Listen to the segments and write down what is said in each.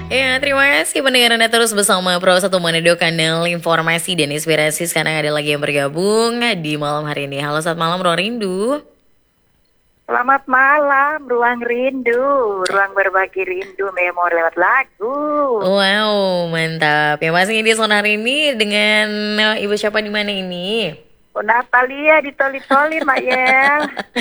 Ya, terima kasih pendengar Anda terus bersama Pro 1 Manado, kanal informasi dan inspirasi. Sekarang ada lagi yang bergabung di malam hari ini. Halo, selamat malam Ruang Rindu. Selamat malam, Ruang Rindu, ruang berbagi rindu memori lewat lagu. Wow, mantap. Ya, masih di Sonar hari ini dengan Ibu siapa di mana ini? Oh, Natalia ditoli-toli, Mak Yel.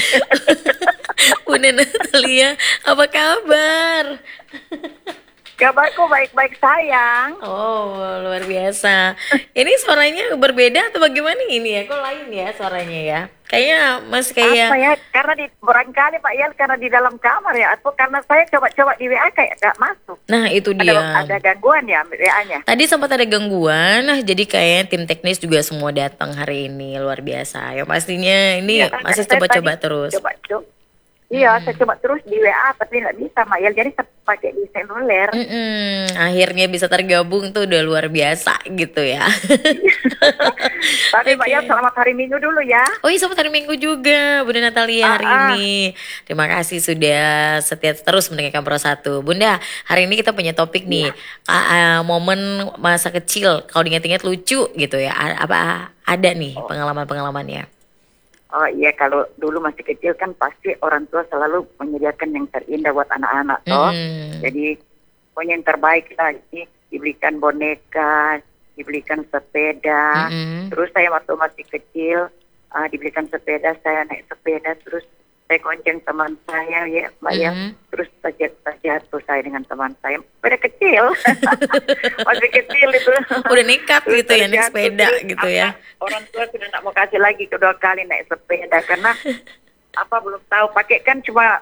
Bunda Natalia, apa kabar? Kabarku baik-baik sayang. Oh, luar biasa. Ini suaranya berbeda atau bagaimana ini ya? Kok lain ya suaranya ya? Kayaknya masih kayak... Apa ya? Karena barangkali Mak Yel karena di dalam kamar ya, atau karena saya coba-coba di WA kayak gak masuk. Nah, itu dia. Ada gangguan ya WA-nya. Tadi sempat ada gangguan, nah jadi kayak tim teknis juga semua datang hari ini, luar biasa. Ya pastinya ini Iya kan, masih saya coba-coba tadi terus. coba-coba. Iya, saya coba terus di WA tapi nggak bisa, Mak Yel. Jadi saya pakai di seluler. Akhirnya bisa tergabung tuh udah luar biasa gitu ya. Tapi Mak Yel Oke. selamat hari Minggu dulu ya. Oh iya, selamat hari Minggu juga Bunda Natalia hari Ah, ini. Terima kasih sudah setia terus mendengarkan Pro 1. Bunda, hari ini kita punya topik nih. iya. Momen masa kecil, kalau diingat-ingat lucu gitu ya. Apa ada nih Oh, pengalaman-pengalamannya? oh iya, kalau dulu masih kecil kan pasti orang tua selalu menyediakan yang terindah buat anak-anak toh. Mm-mm. Jadi pokoknya yang terbaik lah. Jadi dibelikan boneka, dibelikan sepeda. Mm-mm. Terus saya waktu masih kecil dibelikan sepeda, saya naik sepeda terus saya gonceng teman saya ya, Mbak ya. Mm-mm. Terus terjatuh saya dengan teman saya. Sepeda kecil, masih kecil itu. Udah nekat Terus gitu ya naik terjatuh sepeda terus gitu ya. orang tua sudah tidak mau kasih lagi kedua kali naik sepeda karena belum tahu pakai kan cuma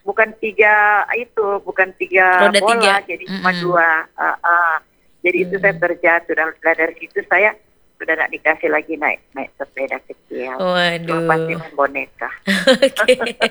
bukan tiga Roda tiga. bola jadi cuma Mm-mm. dua. Jadi itu saya terjatuh dan dari situ saya sudah tidak dikasih lagi naik naik sepeda kecil. Cuma pasti Waduh. main boneka. Oke.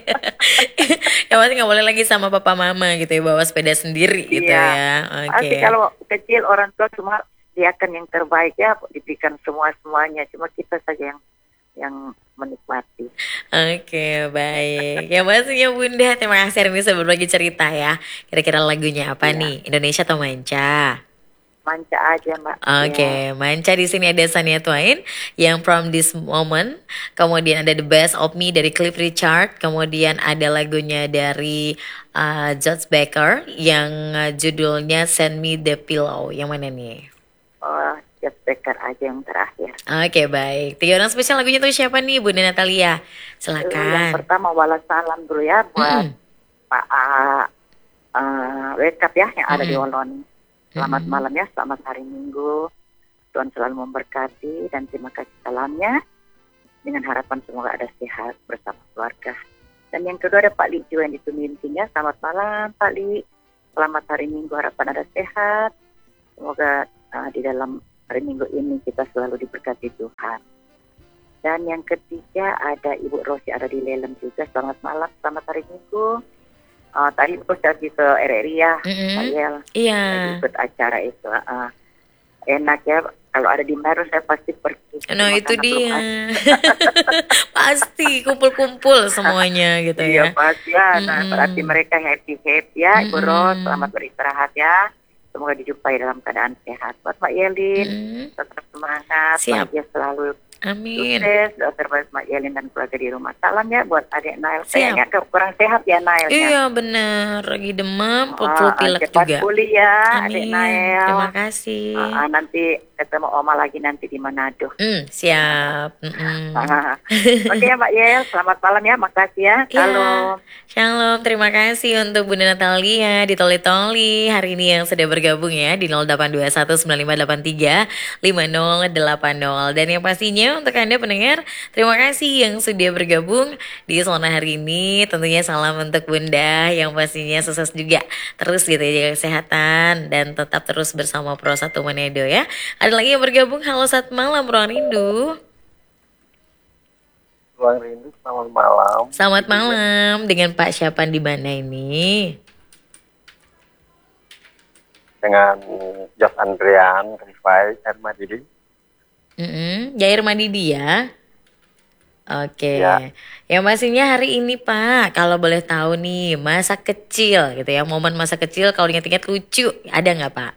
Yang pasti nggak boleh lagi sama papa mama gitu ya bawa sepeda sendiri gitu Iya, ya. pasti Oke. kalau kecil orang tua cuma lihatkan yang terbaik ya, diberikan semuanya. Cuma kita saja yang menikmati. Oke, baik. Ya pastinya Bunda, terima kasih hari ini sudah berbagi cerita ya. Kira-kira lagunya apa Iya, nih? Indonesia atau Manca? manca aja Mbak. Ya, Oke, Manca di sini ada Shania Twain yang From This Moment, kemudian ada The Best of Me dari Cliff Richard, kemudian ada lagunya dari George Baker yang judulnya Send Me the Pillow. Yang mana nih? oh, just Becker aja yang terakhir. Oke, baik. Tiga orang spesial lagunya tuh siapa nih, Bunda Natalia? Yang Silakan. pertama wala salam dulu ya buat Mm-mm. Pak Wekap ya yang ada di Mm-mm. Wolon. Selamat Mm-mm. malam ya, selamat hari Minggu. Tuhan selalu memberkati dan terima kasih salamnya. Dengan harapan semoga ada sehat bersama keluarga. Dan yang kedua ada Pak Li juga yang ditunjukinya. Selamat malam Pak Li. Selamat hari Minggu, harapan ada sehat. Semoga di dalam hari Minggu ini kita selalu diberkati Tuhan. Dan yang ketiga ada Ibu Rosi ada di Lelem juga. Selamat malam, selamat hari Minggu. Tadi aku pergi ke RRI ya, Mm-mm. Pak Yel. Iya. Lagi ikut acara itu. Enak ya, kalau ada di Meru saya pasti pergi. Nah, Cuma itu karena belum dia. ada. Pasti kumpul-kumpul semuanya gitu Iya ya. pasti ya. Nah, berarti Mm-mm. mereka happy ya, Ibu Ros. Mm-mm. Selamat beristirahat ya. Semoga dijumpai dalam keadaan sehat. Buat Mbak Yelin, Mm-mm. tetap semangat, Siap. bahagia selalu. Amin. Sukses, doa terbaik Mbak Yelin dan keluarga di rumah. Salam ya buat adik Nail. Siap. Kayaknya kurang sehat ya Nailnya. Iya bener, lagi demam, flu pilek Cepat juga. pulih ya adik Amin, terima Nail. kasih. Nanti ketemu Oma lagi nanti di Manado. Siap. Mm-mm. Oke ya Mbak Yel, selamat malam ya, makasih ya. Ya, Salam. shalom. Terima kasih untuk Bunda Natalia di Toli-Toli hari ini yang sudah bergabung ya di 082195835080. Dan yang pastinya untuk Anda pendengar, terima kasih yang sudah bergabung di Sona hari ini. Tentunya salam untuk Bunda yang pastinya sukses juga. Terus gitu ya, jaga kesehatan dan tetap terus bersama Pro 1 Manado ya. Ada lagi yang bergabung, halo saat malam Ruang Rindu. Ruang Rindu, selamat malam. Selamat malam, dengan Pak siapa di mana ini? Dengan Jos Andrian, Rifai, Hermadidi. Jair Madidi ya. Oke. Ya, Yang pastinya hari ini Pak, kalau boleh tahu nih, masa kecil gitu ya, momen masa kecil kalau ingat-ingat lucu, ada nggak Pak?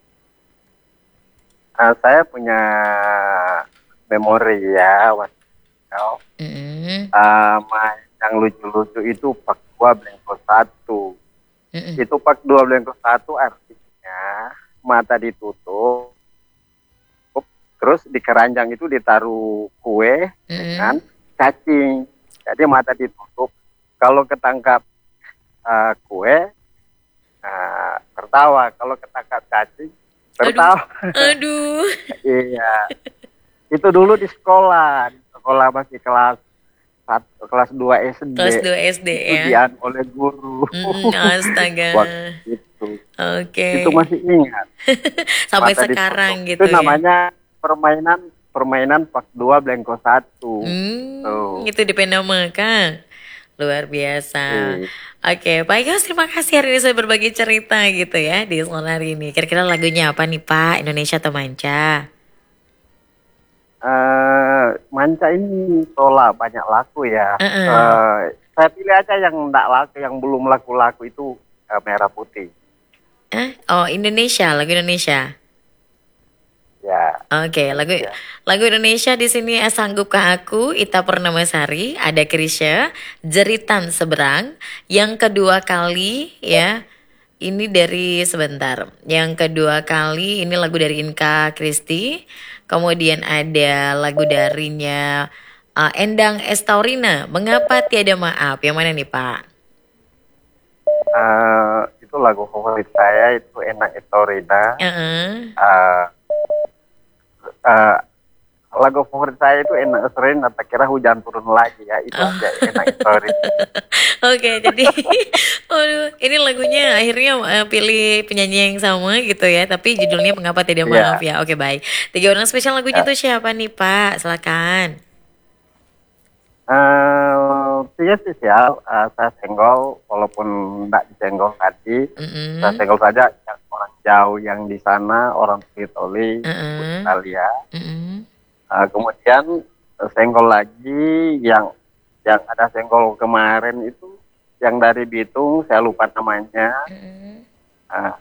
saya punya memori ya, Mm-mm. main yang lucu-lucu itu Pak 2 Blenko 1. Mm-mm. Itu Pak 2 Blenko 1 artinya mata ditutup, terus di keranjang itu ditaruh kue dengan Mm-mm. cacing. Jadi mata ditutup, kalau ketangkap kue tertawa, kalau ketangkap cacing Aduh, tertawa. aduh. Iya, itu dulu di sekolah masih kelas 2 SD. Kelas 2 SD Itu ya. oleh guru. Astaga. Waktu itu Oke. masih ingat, Sampai mata sekarang ditutup. Itu gitu ya. namanya permainan permainan Pak 2 Blenko 1. Tuh. Itu DP nama Kang. Luar biasa. Eh, Oke, Pak Yos, terima kasih hari ini saya berbagi cerita gitu ya di sekolah hari ini. Kira-kira lagunya apa nih Pak? Indonesia atau manca? Manca ini Sola banyak laku ya. Heeh. Saya pilih aja yang enggak laku, yang belum laku-laku itu Merah Putih. Oh, Indonesia, lagu Indonesia. Ya, Oke, lagu Indonesia. lagu Indonesia di sini Sanggupkah Aku, Ita Purnamasari, ada Krisya, Jeritan Seberang. Yang kedua kali ya, ini dari sebentar. Yang kedua kali ini lagu dari Inka Kristi. Kemudian ada lagu darinya Endang Estaurina, Mengapa Tiada Maaf. Yang mana nih, Pak? Itu lagu favorit saya, itu Enak Etorida. Heeh. Uh, uh, Lagu favorit saya itu Enak Etorida. Tak kira hujan turun lagi ya, itu aja Enak Etorida. Oke, jadi aduh, ini lagunya akhirnya pilih penyanyi yang sama gitu ya, tapi judulnya Mengapa Tidak Maaf Ya, ya. Oke, baik. Tiga orang spesial lagunya ya. tuh siapa nih, Pak? Silakan. Tiga spesial, saya senggol walaupun tidak disenggol tadi, saya Mm-mm. senggol saja yang orang jauh yang di sana, orang Toli, Ibu Mm-mm. Italia. Mm-mm. Kemudian senggol lagi yang ada senggol kemarin itu yang dari Bitung, saya lupa namanya. Mm-mm. Uh,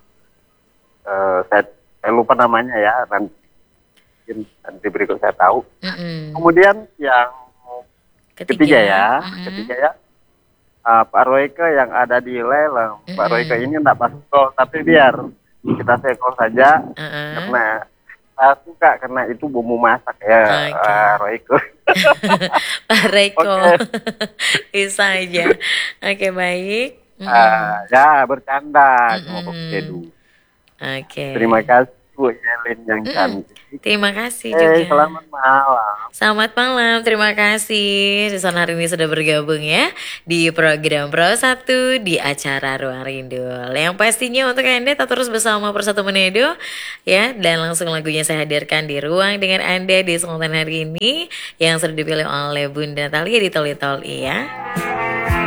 saya lupa namanya ya, nanti berikut saya tahu. Mm-mm. Kemudian yang ketiga Ketiga. ya, Mm-mm. ketiga ya, Pak Royke yang ada di Lelang. Pak Royke Mm-mm. ini tidak masuk gol, tapi biar kita sekol saja Uh-uh. karena saya suka, karena itu bumbu masak ya, Oke. Royke. Pak Reko. Oke, Bisa aja. Oke, baik. Mm-mm. ya bercanda cuma Mm-mm. Edu. Oke. Terima kasih Bu Yelin yang Mm-mm. cantik. Terima kasih juga. Selamat malam. Selamat malam, terima kasih Susan hari ini sudah bergabung ya di program Pro 1 di acara Ruang Rindu. Yang pastinya untuk Anda tetap terus bersama Persatu Menedo ya, dan langsung lagunya saya hadirkan di ruang dengan Anda di kesempatan hari ini yang sudah dipilih oleh Bunda Natalia di Toli Toli ya.